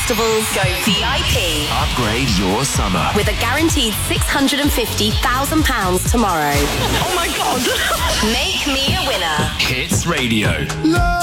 festivals, go VIP. Upgrade your summer. With a guaranteed £650,000 tomorrow. Oh my God. Make me a winner. Hits Radio. Love.